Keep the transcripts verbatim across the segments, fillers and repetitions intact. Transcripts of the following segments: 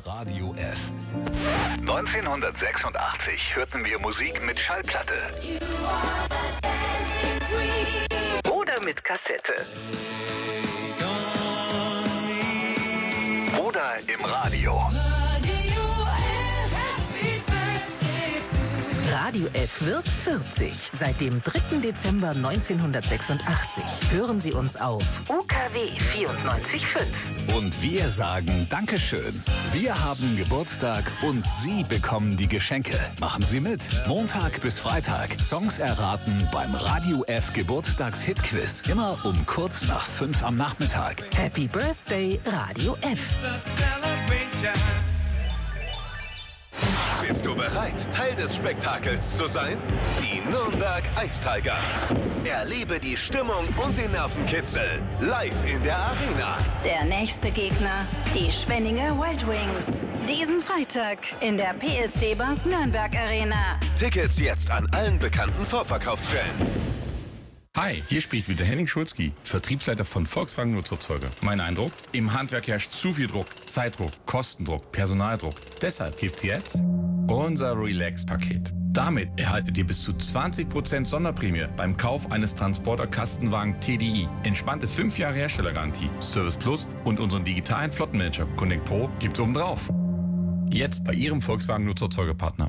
Radio F. neunzehnhundertsechsundachtzig hörten wir Musik mit Schallplatte. Oder mit Kassette. Oder im Radio. Radio F wird vierzig. Seit dem dritten Dezember neunzehnhundertsechsundachtzig hören Sie uns auf U K W vierundneunzig Komma fünf. Und wir sagen Dankeschön. Wir haben Geburtstag und Sie bekommen die Geschenke. Machen Sie mit. Montag bis Freitag. Songs erraten beim Radio F Geburtstags-Hit-Quiz. Immer um kurz nach fünf am Nachmittag. Happy Birthday, Radio F. Bist du bereit, Teil des Spektakels zu sein? Die Nürnberg Ice Tigers. Erlebe die Stimmung und den Nervenkitzel live in der Arena. Der nächste Gegner, die Schwenninger Wild Wings. Diesen Freitag in der P S D Bank Nürnberg Arena. Tickets jetzt an allen bekannten Vorverkaufsstellen. Hi, hier spricht wieder Henning Schulzki, Vertriebsleiter von Volkswagen Nutzerzeuger. Mein Eindruck? Im Handwerk herrscht zu viel Druck, Zeitdruck, Kostendruck, Personaldruck. Deshalb gibt's jetzt unser Relax-Paket. Damit erhaltet ihr bis zu zwanzig Prozent Sonderprämie beim Kauf eines Transporter-Kastenwagen T D I. Entspannte fünf Jahre Herstellergarantie, Service Plus und unseren digitalen Flottenmanager Connect Pro gibt's obendrauf. Jetzt bei Ihrem Volkswagen Nutzerzeugerpartner.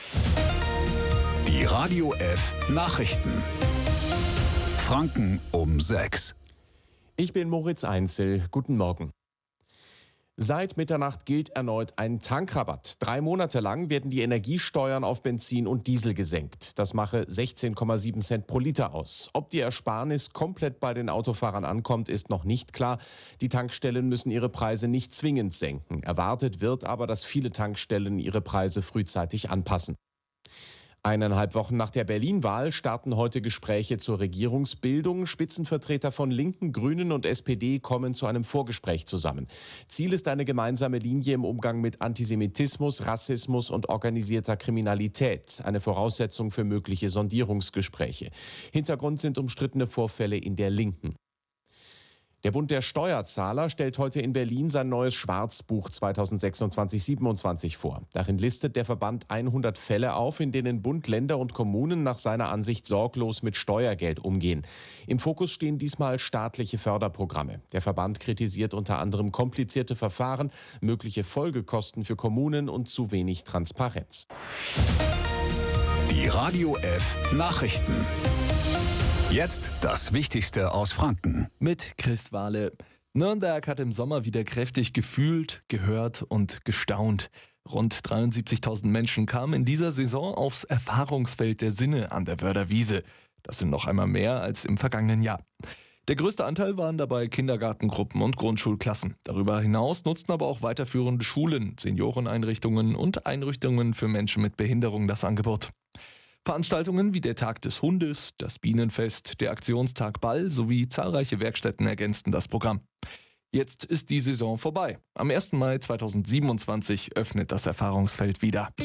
Die Radio F Nachrichten. Franken um sechs. Ich bin Moritz Einzel. Guten Morgen. Seit Mitternacht gilt erneut ein Tankrabatt. Drei Monate lang werden die Energiesteuern auf Benzin und Diesel gesenkt. Das mache sechzehn Komma sieben Cent pro Liter aus. Ob die Ersparnis komplett bei den Autofahrern ankommt, ist noch nicht klar. Die Tankstellen müssen ihre Preise nicht zwingend senken. Erwartet wird aber, dass viele Tankstellen ihre Preise frühzeitig anpassen. Eineinhalb Wochen nach der Berlin-Wahl starten heute Gespräche zur Regierungsbildung. Spitzenvertreter von Linken, Grünen und S P D kommen zu einem Vorgespräch zusammen. Ziel ist eine gemeinsame Linie im Umgang mit Antisemitismus, Rassismus und organisierter Kriminalität. Eine Voraussetzung für mögliche Sondierungsgespräche. Hintergrund sind umstrittene Vorfälle in der Linken. Der Bund der Steuerzahler stellt heute in Berlin sein neues Schwarzbuch zweitausendsechsundzwanzig siebenundzwanzig vor. Darin listet der Verband hundert Fälle auf, in denen Bund, Länder und Kommunen nach seiner Ansicht sorglos mit Steuergeld umgehen. Im Fokus stehen diesmal staatliche Förderprogramme. Der Verband kritisiert unter anderem komplizierte Verfahren, mögliche Folgekosten für Kommunen und zu wenig Transparenz. Die Radio F Nachrichten. Jetzt das Wichtigste aus Franken. Mit Chris Wahle. Nürnberg hat im Sommer wieder kräftig gefühlt, gehört und gestaunt. Rund dreiundsiebzigtausend Menschen kamen in dieser Saison aufs Erfahrungsfeld der Sinne an der Wörder-Wiese. Das sind noch einmal mehr als im vergangenen Jahr. Der größte Anteil waren dabei Kindergartengruppen und Grundschulklassen. Darüber hinaus nutzten aber auch weiterführende Schulen, Senioreneinrichtungen und Einrichtungen für Menschen mit Behinderung das Angebot. Veranstaltungen wie der Tag des Hundes, das Bienenfest, der Aktionstag Ball sowie zahlreiche Werkstätten ergänzten das Programm. Jetzt ist die Saison vorbei. Am ersten Mai zweitausendsiebenundzwanzig öffnet das Erfahrungsfeld wieder.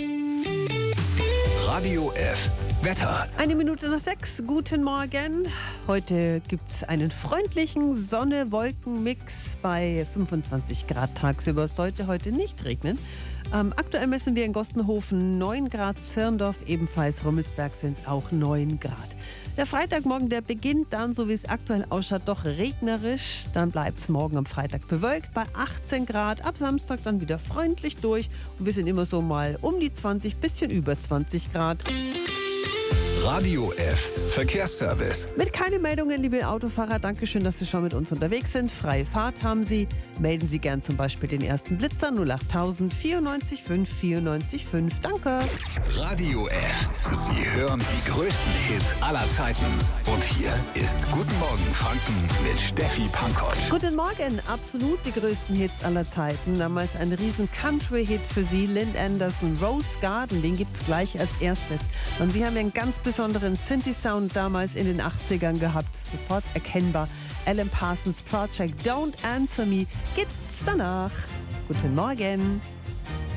Radio F Wetter. Eine Minute nach sechs. Guten Morgen. Heute gibt es einen freundlichen Sonne-Wolken-Mix bei fünfundzwanzig Grad tagsüber. Es sollte heute nicht regnen. Ähm, aktuell messen wir in Gostenhofen neun Grad, Zirndorf ebenfalls, Rummelsberg sind es auch neun Grad. Der Freitagmorgen, der beginnt dann, so wie es aktuell ausschaut, doch regnerisch. Dann bleibt es morgen am Freitag bewölkt bei achtzehn Grad. Ab Samstag dann wieder freundlich durch. Und wir sind immer so mal um die zwanzig, bisschen über zwanzig Grad. Radio F Verkehrsservice. Mit keine Meldungen, liebe Autofahrer. Dankeschön, dass Sie schon mit uns unterwegs sind. Freie Fahrt haben Sie. Melden Sie gern zum Beispiel den ersten Blitzer null achttausend vierundneunzig fünf vierundneunzig fünf. Danke. Radio F. Sie hören die größten Hits aller Zeiten. Und hier ist Guten Morgen Franken mit Steffi Pankott. Guten Morgen. Absolut die größten Hits aller Zeiten. Damals ein riesen Country-Hit für Sie. Lynn Anderson, Rose Garden. Den gibt's gleich als erstes. Und Sie haben ja einen ganz besonderen Synthi-Sound damals in den achtzigern gehabt. Sofort erkennbar. Alan Parsons Project Don't Answer Me gibt's danach. Guten Morgen.